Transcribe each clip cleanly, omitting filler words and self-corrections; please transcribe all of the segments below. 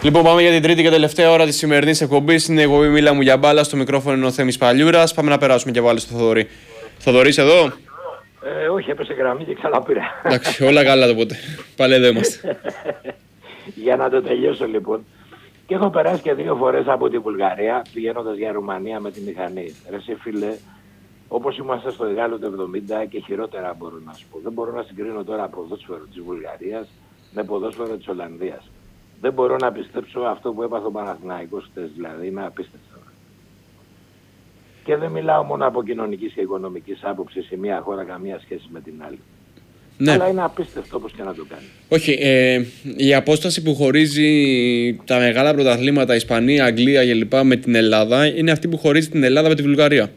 Λοιπόν, πάμε για την τρίτη και τελευταία ώρα της σημερινής εκπομπής. Είναι εγώ η Μίλα μου για μπάλα. Στο μικρόφωνο είναι ο Θέμης Παλιούρας. Πάμε να περάσουμε και πάλι στο Θοδωρή. Θοδωρής εδώ. Όχι, έπεσε γραμμή και ξαναπήρα. Εντάξει, όλα καλά τότε. Πάλι εδώ είμαστε. Για να το τελειώσω λοιπόν. Και έχω περάσει και 2 φορές από τη Βουλγαρία πηγαίνοντας για Ρουμανία με τη μηχανή. Ρε σε φίλε, όπως είμαστε στο Εγάλο το 70 και χειρότερα μπορώ να σου πω. Δεν μπορώ να συγκρίνω τώρα ποδόσφαιρο της Βουλγαρίας με ποδόσφαιρο της Ολλανδίας. Δεν μπορώ να πιστέψω αυτό που έπαθε ο Παναθηναϊκός χτες, δηλαδή είναι απίστευτο. Και δεν μιλάω μόνο από κοινωνικής και οικονομικής άποψης, η μία χώρα καμία σχέση με την άλλη. Ναι. Αλλά είναι απίστευτο όπως και να το κάνει. Όχι, η απόσταση που χωρίζει τα μεγάλα πρωταθλήματα, Ισπανία, Αγγλία κλπ. Με την Ελλάδα είναι αυτή που χωρίζει την Ελλάδα με τη Βουλγαρία.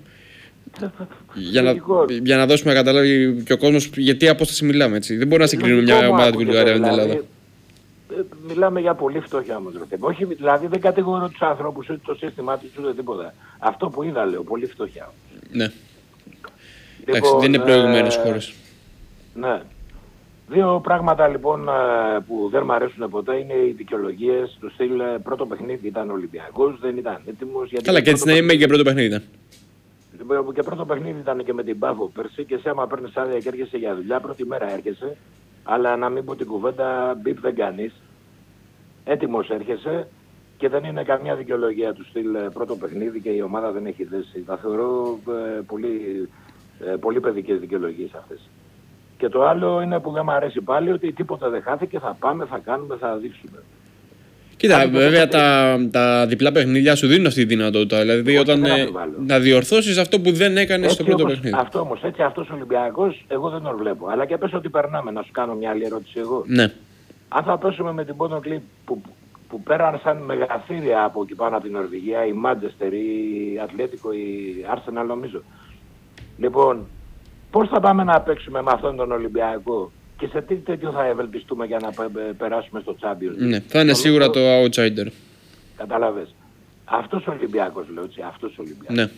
για να δώσουμε να καταλάβει και ο κόσμος γιατί απόσταση μιλάμε, έτσι. Δεν μπορεί να συγκρίνουμε μια ομάδα τη Βουλγαρία με την Ελλάδα. Μιλάμε για πολύ φτώχεια όμως. Όχι, δηλαδή δεν κατηγορώ τους ανθρώπους ούτε το σύστημά τους ούτε τίποτα. Αυτό που είδα λέω, πολύ φτώχεια. Ναι. Εντάξει, δεν είναι προηγουμένες χώρες. Ναι. 2 πράγματα λοιπόν που δεν μ' αρέσουν ποτέ είναι οι δικαιολογίες του στυλ. Πρώτο παιχνίδι ήταν Ολυμπιακός, δεν ήταν έτοιμος. Καλά, και έτσι να είμαι και πρώτο παιχνίδι ήταν. Και πρώτο παιχνίδι ήταν και με την Πάφο πέρσι και σε άμα παίρνεις άδεια και έρχεσαι για δουλειά, πρώτη μέρα έρχεσαι. Αλλά να μην πω την κουβέντα, μπιπ δεν κάνεις. Έτοιμος έρχεσαι και δεν είναι καμιά δικαιολογία του στυλ πρώτο παιχνίδι και η ομάδα δεν έχει δέσει. Τα θεωρώ πολύ παιδικές δικαιολογίες αυτές. Και το άλλο είναι που δεν μου αρέσει πάλι ότι τίποτα δεν χάθηκε, θα πάμε, θα κάνουμε, θα δείξουμε. Κοίτα, βέβαια τα διπλά παιχνίδια σου δίνουν αυτή τη δυνατότητα. Δηλαδή όταν να διορθώσεις αυτό που δεν έκανες στο πρώτο παιχνίδι. Αυτό όμως, έτσι αυτός ο Ολυμπιακός, εγώ δεν τον βλέπω. Αλλά και πες ότι περνάμε, να σου κάνω μια άλλη ερώτηση εγώ. Ναι. Αν θα πέσουμε με την Πόντο Κλιπ που πέραν σαν μεγαθύρια από εκεί πάνω από την Νορβηγία, η Μάντζεστερ, η Ατλέτικο, η Arsenal νομίζω. Λοιπόν, πώς θα πάμε να παίξουμε με αυτόν τον Ολυμπιακό και σε τι τέτοιο θα ευελπιστούμε για να περάσουμε στο Champions? Ναι, θα είναι σίγουρα το outsider. Καταλαβες. Αυτός ο Ολυμπιακός λέω έτσι, αυτός ο Ολυμπιακός. Ναι.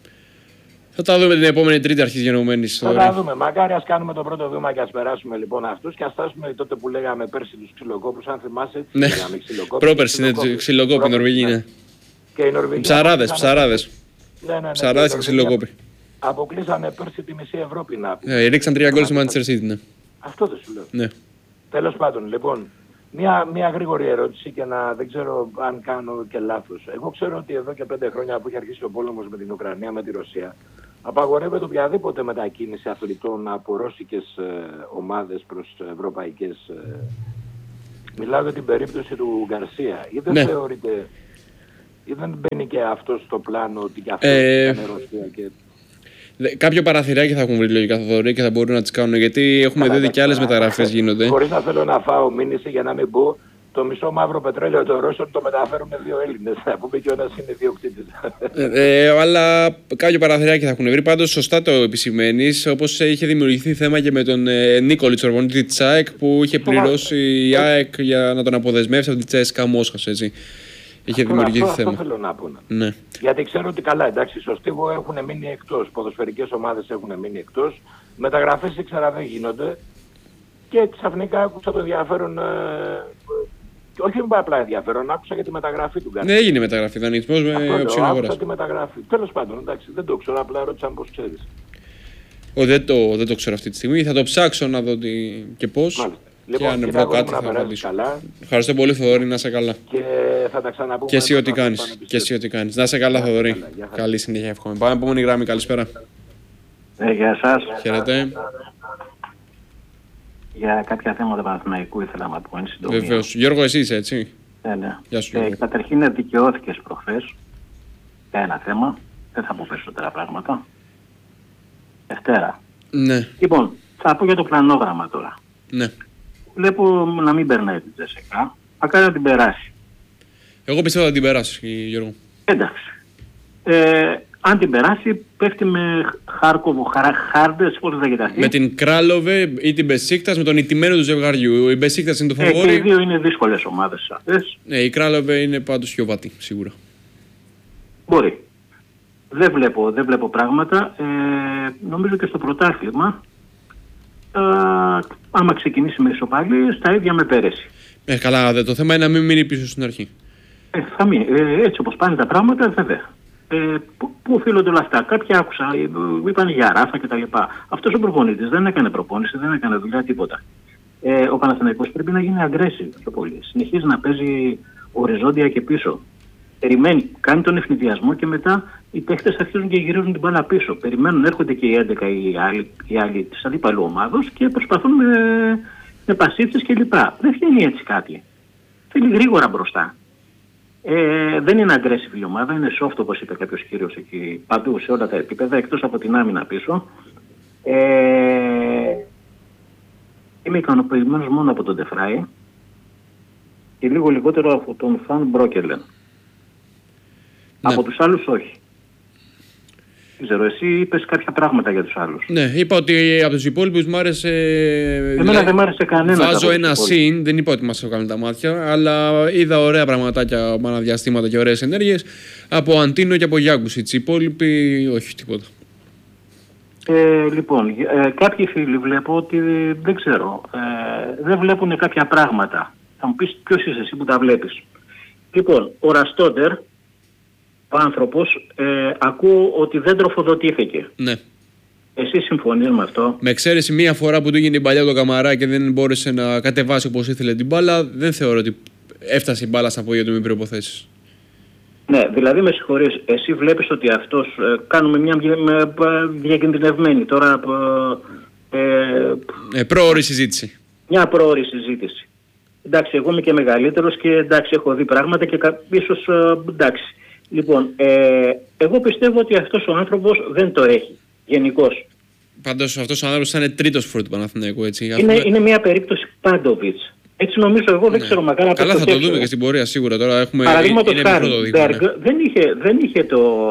Θα τα δούμε την επόμενη Τρίτη αρχής γενομένης. Θα τα δούμε. Μακάρι ας κάνουμε το πρώτο βήμα και ας περάσουμε λοιπόν αυτούς και ας φτάσουμε τότε που λέγαμε πέρσι τους ξυλοκόπους, αν θυμάσαι. Ναι. Πρόπερσι είναι ξυλοκόποι η Νορβηγία. Ναι. Και οι Νορβηγοί. Ψαράδες. Ναι. Ψαράδες και ξυλοκόποι. Αποκλείσανε πέρσι τη μισή Ευρώπη να πούμε. Ρίξαν 3 γκολ στη Manchester City, ναι. Αυτό δεν σου λέω. Ναι. Τέλος πάντων, λοιπόν, μια γρήγορη ερώτηση και δεν ξέρω αν κάνω και λάθος. Εγώ ξέρω ότι εδώ και 5 χρόνια που έχει αρχίσει ο πόλεμος με την Ουκρανία, με τη Ρωσία, απαγορεύεται οποιαδήποτε μετακίνηση αθλητών από ρώσικες ομάδες προς ευρωπαϊκές. Μιλάω για την περίπτωση του Γκαρσία. Ή δεν θεωρείται, ή δεν μπαίνει και αυτό στο πλάνο ότι και αυτό είναι Ρωσία και... Κάποιο παραθυράκι θα έχουν βρει λογικά Θοδωρή και θα μπορούν να τις κάνουν, γιατί έχουμε δει ότι και άλλες μεταγραφές γίνονται. Χωρίς να θέλω να φάω μήνυση για να μην πω, το μισό μαύρο πετρέλαιο των Ρώσων το μεταφέρουν 2 Έλληνες. Θα πούμε και ο ένας είναι ιδιοκτήτης. Αλλά κάποιο παραθυράκι θα έχουν βρει. Πάντως σωστά το επισημαίνεις. Όπως είχε δημιουργηθεί θέμα και με τον Νίκολιτς, προπονητή της ΑΕΚ, που είχε πληρώσει η ΑΕΚ για να τον αποδεσμεύσει από την Τσέσκα Μόσχας, έτσι. Είχε δημιουργηθεί θέμα. Αυτό θέλω να πω. Ναι. Γιατί ξέρω ότι καλά, εντάξει, στο Στίβο έχουν μείνει εκτός. Ποδοσφαιρικές ομάδες έχουν μείνει εκτός. Μεταγραφές ήξερα δεν γίνονται. Και ξαφνικά άκουσα το ενδιαφέρον. Όχι απλά ενδιαφέρον, άκουσα για τη μεταγραφή του Γκαρσία. Ναι, έγινε μεταγραφή. Δανεισμός με οψιόν αγοράς. Άκουσα τη μεταγραφή. Τέλος πάντων, εντάξει, δεν το ξέρω, απλά ρώτησα πώς ξέρεις. Δεν το ξέρω αυτή τη στιγμή. Θα το ψάξω να δω και πώς. Μάλιστα. Και λοιπόν, αν βρω κάτι θα απαντήσω. Ευχαριστώ πολύ, Θοδωρή, να είσαι καλά. Και θα τα ξαναπούμε. Και εσύ ό,τι κάνεις. Να είσαι καλά, Θοδωρή. Καλή συνέχεια, εύχομαι. Πάμε επόμενη γραμμή, καλησπέρα. Γεια σας. Χαίρετε. Για κάποια θέματα Παναθηναϊκού ήθελα να πω εν συντομία. Βεβαίως. Γιώργο, εσύ είσαι, έτσι. Ναι. Γεια σου, Γιώργο. Καταρχήν δικαιώθηκες προχθές για ένα θέμα. Δεν θα πω περισσότερα πράγματα. Δευτέρα. Ναι. Λοιπόν, θα πω για το πλανόγραμμα τώρα. Ναι. Βλέπω να μην περνάει την Τζεσεκά. Μακάρι να την περάσει. Εγώ πιστεύω θα την περάσει, Γιώργο. Εντάξει. Αν την περάσει, πέφτει με Χάρκοβο, Χάρντες, πώς θα κοιταχθεί. Με την Κράλοβε ή την Μπεσίκτας, με τον ηττημένο του ζευγαριού. Η Μπεσίκτας είναι το φαβόρι. Και οι δύο είναι δύσκολες ομάδες αυτές. Ναι, η Κράλοβε είναι πάντως πιο βατή, σίγουρα. Μπορεί. Δεν βλέπω πράγματα. Νομίζω και στο πρωτάθλημα, άμα ξεκινήσει με ισοπαλίες, τα ίδια με πέρυσι. Καλά, το θέμα είναι να μην μείνει πίσω στην αρχή. Θα μείνει. Έτσι όπως πάνε τα πράγματα, βέβαια. Πού οφείλονται όλα αυτά? Κάποιοι άκουσα, είπαν για ράφα κτλ. Αυτός ο προπονητής δεν έκανε προπόνηση, δεν έκανε δουλειά, τίποτα. Ο Παναθηναϊκός πρέπει να γίνει aggressive πιο πολύ. Συνεχίζει να παίζει οριζόντια και πίσω. Περιμένει, κάνει τον ευνηδιασμό και μετά οι παίχτες αρχίζουν και γυρίζουν την μπάλα πίσω. Περιμένουν, έρχονται και οι 11 οι άλλοι της αντίπαλου ομάδος και προσπαθούν με πασίτσες κλπ. Δεν φτιάχνει έτσι κάτι. Θέλει γρήγορα μπροστά. Δεν είναι aggressive η ομάδα, είναι soft όπως είπε κάποιος κύριος εκεί παντού σε όλα τα επίπεδα, εκτός από την άμυνα πίσω. Είμαι ικανοποιημένος μόνο από τον Ντεφράι και λίγο λιγότερο από τον Φαν Μπρόκελεν. Ναι. Από τους άλλους όχι. Δεν ξέρω, εσύ είπες κάποια πράγματα για τους άλλους. Ναι, είπα ότι από τους υπόλοιπους μου άρεσε... Εμένα δεν μ' άρεσε κανένα. Βάζω ένα συν, δεν είπα ότι μας έκαναν τα μάτια, αλλά είδα ωραία πραγματάκια, αναδιαστήματα και ωραίες ενέργειες από Αντίνο και από Γιάνκουσιτς. Οι υπόλοιποι όχι τίποτα. Λοιπόν, κάποιοι φίλοι βλέπω ότι δεν ξέρω, δεν βλέπουν κάποια πράγματα. Θα μου πεις ποιος είσαι εσύ που τα βλέπεις. Λοιπόν, ο Ραστόντερ, ο άνθρωπος, ακούω ότι δεν τροφοδοτήθηκε. Ναι. Εσύ συμφωνείς με αυτό? Με εξαίρεση μία φορά που του έγινε την παλιά το Καμαρά και δεν μπόρεσε να κατεβάσει όπως ήθελε την μπάλα, δεν θεωρώ ότι έφτασε η μπάλα στα πόδια του με προϋποθέσεις. Ναι, δηλαδή με συγχωρείς, εσύ βλέπεις ότι αυτός, κάνουμε μια διακινδυνευμένη τώρα... πρόωρη συζήτηση. Μια πρόωρη συζήτηση. Εντάξει, εγώ είμαι και μεγαλύτερος και εντάξει, έχω δει πράγματα και ίσως εντάξει. Λοιπόν, εγώ πιστεύω ότι αυτός ο άνθρωπος δεν το έχει, γενικώς. Πάντως αυτός ο άνθρωπος θα είναι τρίτος φορ του Παναθηναϊκού, έτσι. Είναι μια περίπτωση Πάντοβιτς. Έτσι νομίζω εγώ, δεν ξέρω, μακάρι. Καλά, θα το δούμε και στην πορεία σίγουρα. Τώρα έχουμε. Παραδείγματος χάρη, δεν είχε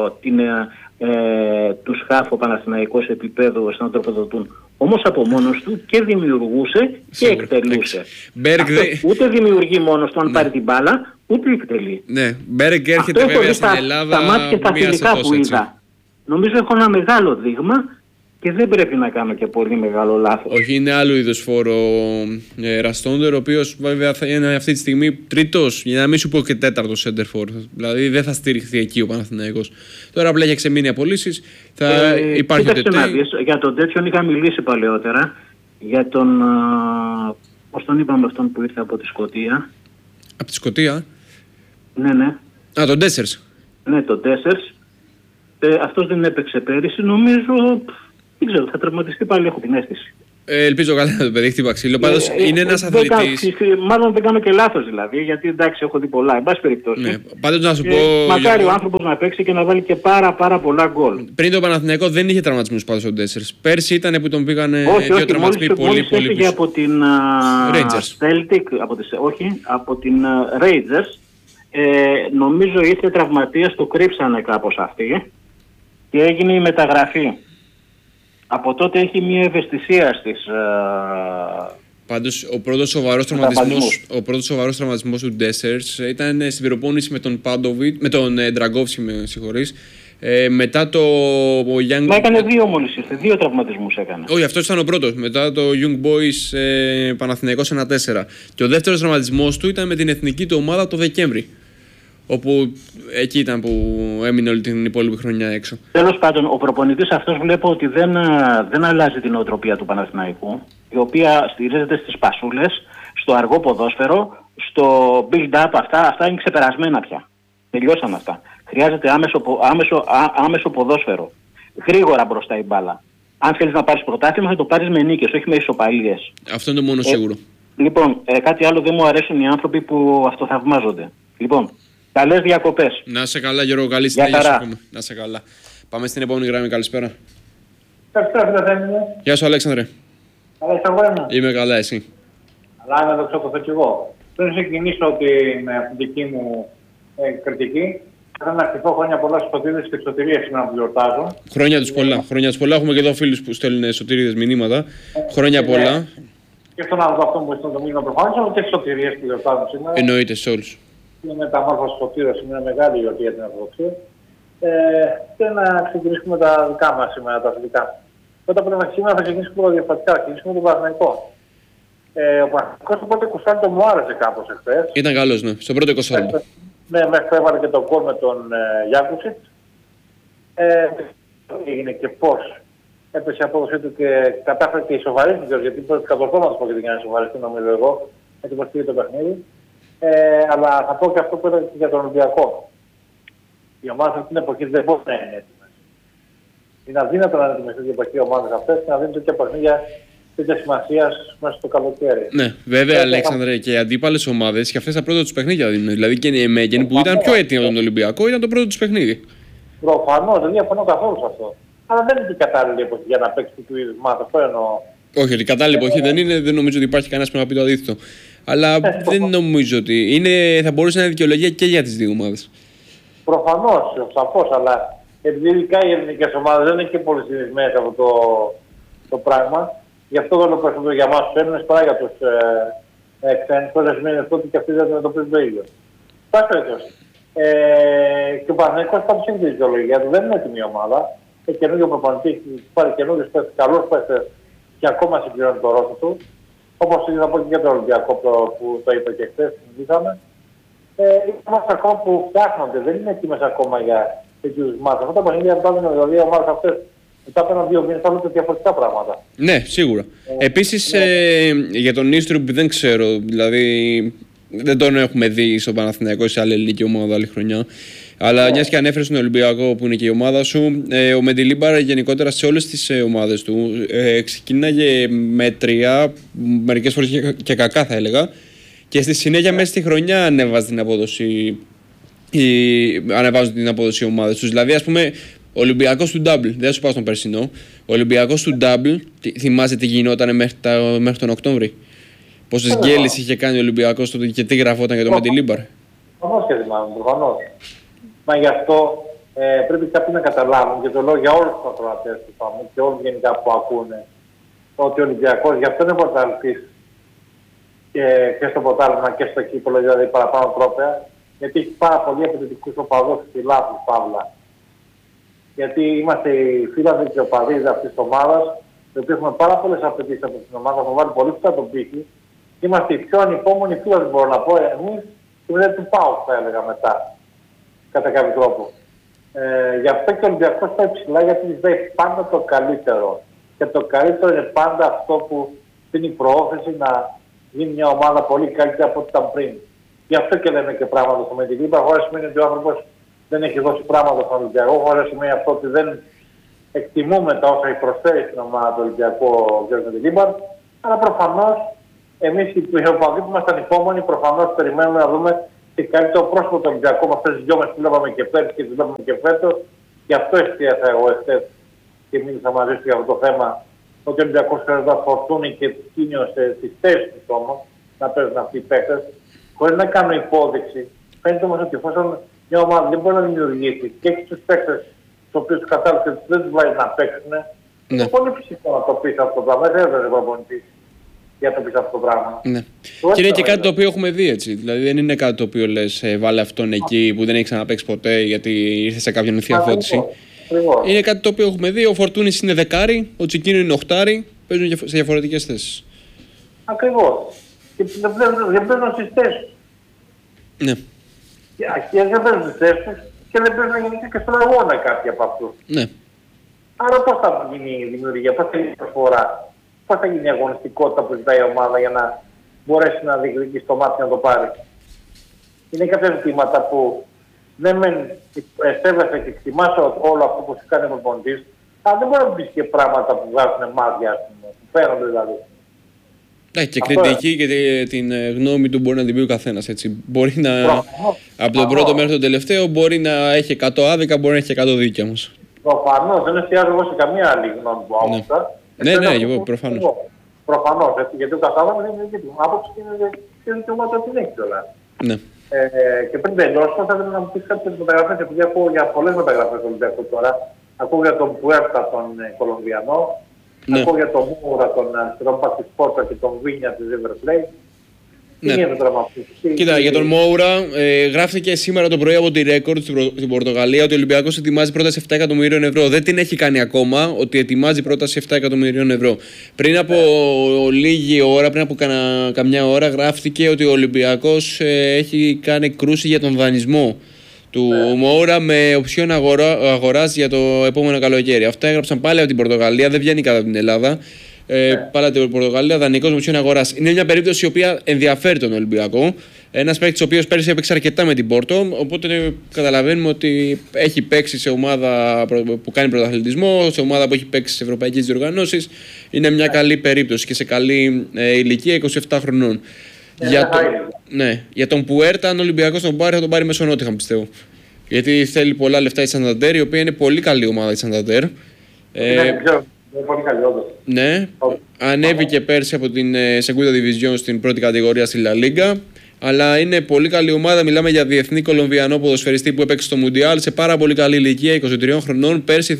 τους χάφο Παναθηναϊκός επίπεδο ώστε να τροφοδοτούν. Όμως από μόνος του και δημιουργούσε και εκτελούσε. Ούτε δημιουργεί μόνος του αν πάρει την μπάλα, ούτε εκτελεί. Ναι, Μπέργκ έρχεται βέβαια στην Ελλάδα. Τα μάτια και τα φιλικά που είδα. Νομίζω έχω ένα μεγάλο δείγμα. Και δεν πρέπει να κάνω και πολύ μεγάλο λάθος. Όχι, είναι άλλου είδους φόρο Ραστόντερ, ο οποίος βέβαια θα είναι αυτή τη στιγμή τρίτος, για να μην σου πω και τέταρτος center for. Δηλαδή δεν θα στηριχθεί εκεί ο Παναθηναϊκός. Τώρα απλά έχει ξεμείνει απολύσεις. Θα υπάρχει ο Τετέι. Για τον τέτοιον είχα μιλήσει παλαιότερα. Για τον. Πώς τον είπαμε αυτόν που ήρθε από τη Σκωτία. Από τη Σκωτία? Ναι. Α, τον Τέσσερς. Ναι, τον Τέσσερς. Αυτός δεν έπαιξε πέρυσι. Νομίζω. Δεν ξέρω, θα τραυματιστεί πάλι, έχω την αίσθηση. Ελπίζω καλά να το παιδί χτύπα ξύλο. Πάντως είναι ένας αθλητής. Μάλλον δεν κάνω και λάθος δηλαδή, γιατί εντάξει έχω δει πολλά, εν πάση περιπτώσει. Ναι, πάντως να σου πω. Μακάρι ο άνθρωπος να παίξει και να βάλει και πάρα πολλά γκολ. Πριν το Παναθηναϊκό δεν είχε τραυματισμούς πάντως ο Τέσσερς. Πέρσι ήταν που τον πήγανε δύο τραυματισμοί πολύ έφυγε από την Celtic, από την Rangers. Νομίζω ήρθε τραυματίας, το κρύψανε κάπως αυτοί και έγινε η μεταγραφή. Από τότε έχει μια ευαισθησία στις... Πάντως ο πρώτος σοβαρός τραυματισμός του Ντέσσερς ήταν στην προπόνηση με τον Ντραγκόφσκι, με συγχωρείς. Μετά το Young... Μα έκανε δύο μόλις ήρθε, δύο τραυματισμούς έκανε. Όχι, αυτός ήταν ο πρώτος. Μετά το Young Boys Παναθηναϊκός 1-4. Και ο δεύτερος τραυματισμός του ήταν με την εθνική του ομάδα το Δεκέμβρη. Όπου εκεί ήταν που έμεινε όλη την υπόλοιπη χρονιά έξω. Τέλος πάντων, ο προπονητής αυτός βλέπω ότι δεν αλλάζει την νοοτροπία του Παναθηναϊκού, η οποία στηρίζεται στις πασούλες, στο αργό ποδόσφαιρο, στο build-up, αυτά είναι ξεπερασμένα πια. Τελειώσαν αυτά. Χρειάζεται άμεσο ποδόσφαιρο. Γρήγορα μπροστά η μπάλα. Αν θέλεις να πάρεις πρωτάθλημα θα το πάρεις με νίκες, όχι με ισοπαλίες. Αυτό είναι το μόνο σίγουρο. Λοιπόν, κάτι άλλο, δεν μου αρέσουν οι άνθρωποι που αυτοθαυμάζονται. Λοιπόν, καλές διακοπές. Να σε καλά, Γιώργο, καλή συνέχεια. Να σε καλά. Πάμε στην επόμενη γραμμή, καλησπέρα. Καλησπέρα, Γεια σου, Αλέξανδρε. Καλά, είσαι αγώνα. Είμαι καλά, εσύ? Αλλά να το ξεπωθώ κι εγώ. Πριν ξεκινήσω με αυτή τη δική μου κριτική, θέλω να ευχηθώ χρόνια πολλά στους Σωτήριδες και Σωτηρίες σήμερα που γιορτάζω. Χρόνια τους πολλά. Χρόνια τους πολλά. Έχουμε και εδώ φίλους που στέλνουν Σωτηρίδες μηνύματα. Χρόνια πολλά. Και στον άνθρωπο αυτό που στον το μήνυμα προφανώς, αλλά και στις Σωτηρίες που γιορτάζουν σήμερα. Εννοείται σε όλους. Είναι μεταμόρφωση Σωτήρας, είναι μεγάλη γιορτή για την Ορθοδοξία. Και να ξεκινήσουμε τα δικά μας σήμερα, τα αθλητικά. Πρώτα απ' όλα σήμερα θα ξεκινήσουμε διαφορετικά. Θα ξεκινήσουμε τον Παναθηναϊκό. Ο Παναθηναϊκός στο πρώτο 20 μου άρεσε κάπως εχθές. Ήταν καλός, ναι, στο πρώτο 20. Ναι, μέχρι που έβαλε και τον γκολ με τον Γιάκουσιτ. Έγινε και πώς έπεσε η απόδοσή του και κατάφερε και ισοβαρίστηκε, γιατί πρώτα κατορθώματος πω για να ισοβαριστεί, νομίζω εγώ, έτσι πως πήγε το παιχνίδι. Αλλά θα πω και αυτό που ήταν και για τον Ολυμπιακό. Οι ομάδες αυτή την εποχή δεν μπορούν να είναι έτοιμες. Είναι αδύνατο να είναι έτοιμες στην εποχή οι ομάδες αυτές και να δίνουν τέτοια παιχνίδια τέτοια σημασία μέσα στο καλοκαίρι. Ναι, βέβαια, Αλέξανδρε, και οι αντίπαλες ομάδες και αυτές τα πρώτα τους παιχνίδια δίνουν. Δηλαδή και η Μέγεν που ήταν πιο έτοιμη από τον Ολυμπιακό ήταν το πρώτο τους παιχνίδι. Προφανώς, δεν διαφωνώ καθόλου σε αυτό. Αλλά δεν είναι η κατάλληλη εποχή για να παίξει του είδους μάθημα. Αυτό εννοώ. Όχι, ότι η κατάλληλη εποχή δεν είναι, δεν νομίζω ότι υπάρχει κανένας που να πει το αντίθετο. Αλλά δεν νομίζω ότι είναι, θα μπορούσε να είναι δικαιολογία και για τις δύο ομάδες. Προφανώς, σαφώς, αλλά επειδή ειδικά οι ελληνικές ομάδες δεν είναι και πολύ συνηθισμένες από το πράγμα, γι' αυτό δεν το περισσότερο για εμάς τους Έλληνες παρά για τους ξένους, χωρίς να σημαίνει αυτό ότι και αυτοί δεν αντιμετωπίζουν το ίδιο. Πάση περιπτώσει. Και ο Παναθηναϊκός πάντως είναι τη δικαιολογία του, δεν είναι έτοιμη ομάδα. Έχει καινούργιο προπονητή, έχει πάρει καινούργιους παίκτες, καλούς παίκτες και ακόμα συμπληρώνει το ρόλο του. Όπως θα πω και για τον Ολυμπιακό που το είπα και χθες, συζητήσαμε. Είμαστε ακόμα που φτιάχνονται, δεν είναι έτοιμες ακόμα για τέτοιους μάτους. Αυτά τα παιχνίδια βγάζουν δηλαδή οι ομάδες αυτές μετά από 1-2 μήνες θα δουν διαφορετικά πράγματα. Ναι, σίγουρα. Επίσης για τον Ίστρουμπ δεν ξέρω, δηλαδή δεν τον έχουμε δει στο Παναθηναϊκό σε άλλη ελληνική ομάδα άλλη χρονιά. Αλλά μιας και ανέφερες τον Ολυμπιακό που είναι και η ομάδα σου, ο Μεντιλίμπαρ γενικότερα σε όλες τις ομάδες του ξεκίναγε με 3, μερικές φορές και κακά θα έλεγα, και στη συνέχεια μέσα στη χρονιά ανέβαζε την απόδοση, ανεβάζουν την απόδοση οι ομάδες τους. Δηλαδή, ας πούμε, ο Ολυμπιακός του Double, δεν σου πάω στον περσινό, ο Ολυμπιακός του Double, θυμάσαι τι γινόταν μέχρι τον Οκτώβρη. Πόσες γκέλες είχε κάνει ο Ολυμπιακός τότε και τι γραφόταν για τον Μεντιλίμπαρ. Προφανώς και θυμάμαι, προφανώς. Μα γι' αυτό πρέπει κάποιοι να καταλάβουν, και το λέω για όλους τους ακροατές του ΦΑΜΟΥ και όλους γενικά που ακούνε, ότι ο Ολυμπιακός γι' αυτό είναι πρωταθλητής και στο πρωτάθλημα και στο κύπελλο, δηλαδή παραπάνω τρόπαια, γιατί έχει πάρα πολλοί απαιτητικούς οπαδούς στη λάθη παύλα. Γιατί είμαστε οι φίλοι και οπαδοί αυτής της ομάδας, οι οποίοι έχουμε πάρα πολλές απαιτήσεις από την ομάδα, έχουμε βάλει πολύ ψηλά τον πύχη. Είμαστε οι πιο ανυπόμονοι φίλοι, μπορώ να πω, εμείς και μετά του ΠΑΟΚ θα έλεγα μετά, κατά κάποιο τρόπο. Γι' αυτό και ο Ολυμπιακός πάει ψηλά, γιατί ζητάει πάντα το καλύτερο. Και το καλύτερο είναι πάντα αυτό που είναι η προώθηση να γίνει μια ομάδα πολύ καλύτερη από ό,τι ήταν πριν. Γι' αυτό και λέμε και πράγματα στο Μεντιλίμπαρ, χωρίς σημαίνει ότι ο άνθρωπος δεν έχει δώσει πράγματα στον Ολυμπιακό, χωρίς σημαίνει αυτό ότι δεν εκτιμούμε τα όσα έχει προσφέρει στην ομάδα του Ολυμπιακού ο κ. Μεντιλίμπαρ. Αλλά προφανώς εμείς οι οπαδοί που ήμασταν υπόμονοι, προφανώς περιμένουμε να δούμε τι καλύτερο πρόσωπο του Ολυμπιακού με αυτές τις δυο μέρες που βλέπαμε και πέρυσι και τις βλέπαμε και φέτος. Γι' αυτό εστίασα εγώ εχθές και μίλησα μαζί σου για αυτό το θέμα, ότι ο Ολυμπιακός χρειάζεται να φορτούνει και σκήνιο στις θέσεις τους όμως, να παίζουν αυτοί οι παίκτες, χωρίς να κάνουν υπόδειξη. Φαίνεται όμως ότι εφόσον μια ομάδα δεν μπορεί να δημιουργήσει και έχει τους παίκτες τους οποίους τους κατάλαβε ότι δεν τους βάζει να παίξουν, είναι πολύ φυσικό να το πεις αυτό το πράγμα. Δεν χρειάζεται προπονητής για να το πεις αυτό το πράγμα. Ναι. Και είναι και κάτι το οποίο έχουμε δει έτσι. Δηλαδή δεν είναι κάτι το οποίο λες βάλε αυτόν εκεί που δεν έχει ξαναπαίξει ποτέ γιατί ήρθε σε κάποιον ευθεία φώτιση. Είναι κάτι το οποίο έχουμε δει. Ο Φορτούνης είναι δεκάρι, ο Τσικίνο είναι οχτάρι, παίζουν σε διαφορετικές θέσεις. Ακριβώς. Και δεν παίζουν στις θέσεις. Ναι. Και δεν παίζουν στις θέσεις και δεν παίζουν γενικά και στον αγώνα κάποιοι από αυτούς. Ναι. Άρα πώς θα γίνει η δημιουργία, πώς θα γίνει η προσφορά, πώς θα γίνει η αγωνιστικότητα που ζητάει η ομάδα για να μπορέσει να διεκδικήσει το μάτι να το πάρει. Είναι κάποια ζητήματα που δεν με εστέβεσαι και εκτιμάς όλο αυτό που σου κάνει ο προπονητής, αλλά δεν μπορεί να πεις και πράγματα που βγάζουν μάτια, που φαίνονται δηλαδή. Και κριτική και την γνώμη του μπορεί να την πει ο καθένας. Μπορεί να. Από τον πρώτο μέχρι τον τελευταίο μπορεί να έχει 100 άδικα, μπορεί να έχει 100 δίκαια όμως. Προφανώς, δεν εστιάζω εγώ σε καμία άλλη γνώμη που άκουσα. Ναι, προφανώς. Προφανώς, γιατί ο καθένας είναι δική του άποψη και δικαιώματα την έχει κιόλας. Ναι. Και πριν τελειώσω, θα ήθελα να μου πεις κάποιες μεταγραφές, επειδή ακούω για πολλές μεταγραφές του Ολυμπιακού τώρα. Ακούω για τον Πουέρτα τον Κολομβιανό, ακούω για τον Μούρα τον αριστερό Πακ της Πόρτα και τον Βίνια της River Plate. Ναι. Τι γίνεται τώρα με αυτούς? Κοίτα, για τον Μόουρα, γράφτηκε σήμερα το πρωί από τη Record στην Πορτογαλία ότι ο Ολυμπιακός ετοιμάζει πρόταση 7 εκατομμυρίων ευρώ. Δεν την έχει κάνει ακόμα, ότι ετοιμάζει πρόταση 7 εκατομμυρίων ευρώ. Πριν από λίγη ώρα, πριν από καμιά ώρα, γράφτηκε ότι ο Ολυμπιακός έχει κάνει κρούση για τον δανεισμό του Μόουρα με οψιόν αγοράς για το επόμενο καλοκαίρι. Αυτά έγραψαν πάλι από την Πορτογαλία, δεν βγαίνει κατά την Ελλάδα. Πάλι από την Πορτογαλία, δανεικός με οψιόν αγοράς. Είναι μια περίπτωση η οποία ενδιαφέρει τον Ολυμπιακό. Ένας παίκτης ο οποίος πέρυσι έπαιξε αρκετά με την Πόρτο. Οπότε καταλαβαίνουμε ότι έχει παίξει σε ομάδα που κάνει πρωταθλητισμό, σε ομάδα που έχει παίξει σε ευρωπαϊκές διοργανώσεις. Είναι μια καλή περίπτωση και σε καλή ηλικία, 27 χρονών. Για τον Πουέρτα, αν ο Ολυμπιακός τον πάρει, θα τον πάρει μέσω Νότιχαμ, πιστεύω. Γιατί θέλει πολλά λεφτά η Σανταντέρ, η οποία είναι πολύ καλή ομάδα η Σανταντέρ. Είναι πολύ καλή, όντως. Ναι, ανέβηκε πέρσι από την Segunda Division στην πρώτη κατηγορία στη La Liga. Αλλά είναι πολύ καλή ομάδα. Μιλάμε για διεθνή Κολομβιανό ποδοσφαιριστή που έπαιξε στο Μουντιάλ σε πάρα πολύ καλή ηλικία, 23 χρονών. Πέρσι